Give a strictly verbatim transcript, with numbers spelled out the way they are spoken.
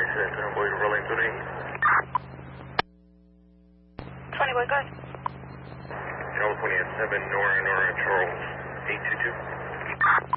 said, uh, boy, rolling three. twenty, boy, good. California seven, Nora, Nora, Charles, eight two two.